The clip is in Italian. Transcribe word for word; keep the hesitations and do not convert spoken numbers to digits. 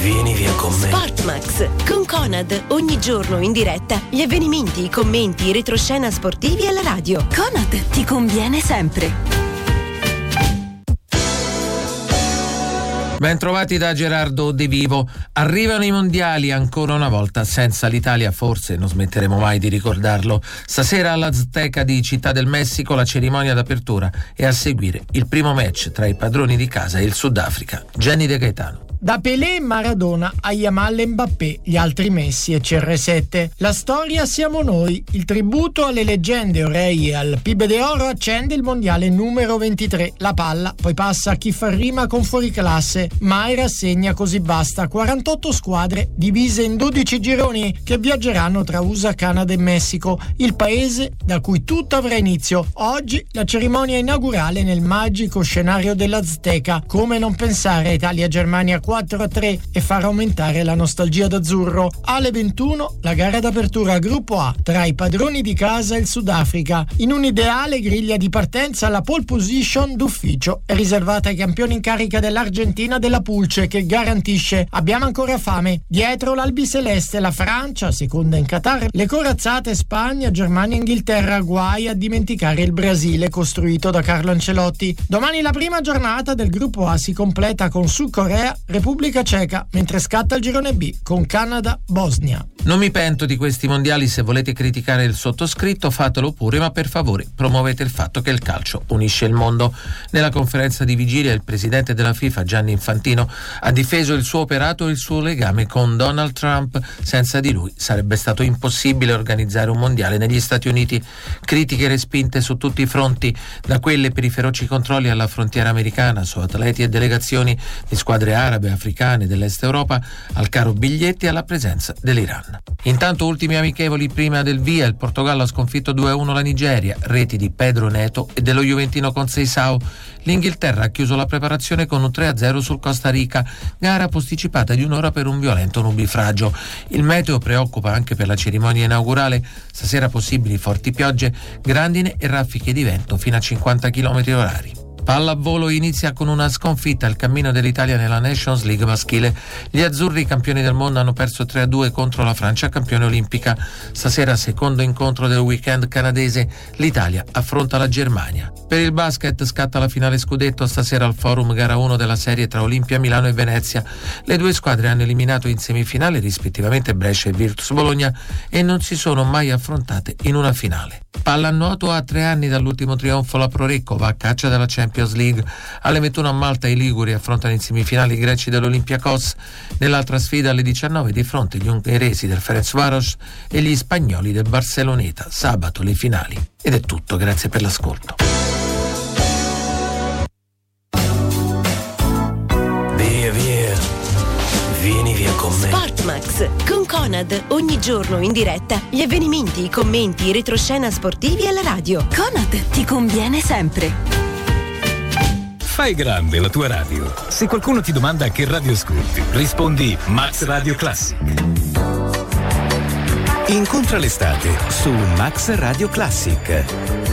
Vieni via con me. Sportmax con Conad, ogni giorno in diretta gli avvenimenti, i commenti, i retroscena sportivi alla radio. Conad ti conviene sempre. Ben trovati da Gerardo De Vivo. Arrivano i mondiali ancora una volta. Senza l'Italia forse non smetteremo mai di ricordarlo. Stasera all'Azteca di Città del Messico la cerimonia d'apertura e a seguire il primo match tra i padroni di casa e il Sudafrica. Gianni De Gaetano. Da Pelé e Maradona a Yamal e Mbappé, gli altri Messi e C R sette. La storia siamo noi. Il tributo alle leggende Orei e al Pibe de Oro accende il mondiale numero ventitré. La palla poi passa a chi fa rima con fuoriclasse. Mai rassegna così basta. quarantotto squadre divise in dodici gironi che viaggeranno tra U S A, Canada e Messico, il paese da cui tutto avrà inizio. Oggi la cerimonia inaugurale nel magico scenario dell'Azteca. Come non pensare a Italia-Germania quattro a tre e far aumentare la nostalgia d'azzurro. Alle ventuno la gara d'apertura a gruppo A tra i padroni di casa e il Sudafrica. In un'ideale griglia di partenza la pole position d'ufficio è riservata ai campioni in carica dell'Argentina della Pulce, che garantisce abbiamo ancora fame. Dietro l'albiceleste la Francia, seconda in Qatar, le corazzate Spagna, Germania e Inghilterra, guai a dimenticare il Brasile costruito da Carlo Ancelotti. Domani la prima giornata del gruppo A si completa con Sud Corea, Repubblica Ceca, mentre scatta il girone B con Canada, Bosnia. Non mi pento di questi mondiali. Se volete criticare il sottoscritto fatelo pure, ma per favore promuovete il fatto che il calcio unisce il mondo. Nella conferenza di vigilia il presidente della FIFA Gianni Infantino ha difeso il suo operato e il suo legame con Donald Trump. Senza di lui sarebbe stato impossibile organizzare un mondiale negli Stati Uniti. Critiche respinte su tutti i fronti, da quelle per i feroci controlli alla frontiera americana su atleti e delegazioni di squadre arabe, africane, dell'est Europa, al caro biglietti e alla presenza dell'Iran. Intanto ultimi amichevoli prima del via. Il Portogallo ha sconfitto due a uno la Nigeria, reti di Pedro Neto e dello Juventino Conceição. L'Inghilterra ha chiuso la preparazione con un tre a zero sul Costa Rica, gara posticipata di un'ora per un violento nubifragio. Il meteo preoccupa anche per la cerimonia inaugurale. Stasera possibili forti piogge, grandine e raffiche di vento fino a cinquanta chilometri orari. Pallavolo inizia con una sconfitta il cammino dell'Italia nella Nations League maschile. Gli azzurri, campioni del mondo, hanno perso tre a due contro la Francia, campione olimpica. Stasera, secondo incontro del weekend canadese, l'Italia affronta la Germania. Per il basket scatta la finale scudetto stasera al Forum, gara uno della serie tra Olimpia Milano e Venezia. Le due squadre hanno eliminato in semifinale rispettivamente Brescia e Virtus Bologna e non si sono mai affrontate in una finale. Pallanuoto, a tre anni dall'ultimo trionfo la Prorecco va a caccia della Champions League. Alle ventuno a Malta i liguri affrontano in semifinale i greci dell'Olympiakos. Nell'altra sfida alle diciannove di fronte gli ungheresi del Ferencváros e gli spagnoli del Barceloneta. Sabato le finali. Ed è tutto, grazie per l'ascolto. Via via, vieni via con me. Sportmax con Conad, ogni giorno in diretta gli avvenimenti, i commenti, i retroscena sportivi alla radio. Conad ti conviene sempre. Fai grande la tua radio. Se qualcuno ti domanda che radio ascolti, rispondi Max Radio Classic. Incontra l'estate su Max Radio Classic.